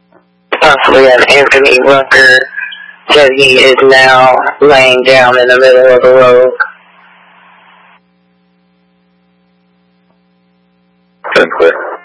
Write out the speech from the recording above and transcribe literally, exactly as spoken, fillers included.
Possibly an Anthony Rucker said he is now laying down in the middle of the road. ten clear.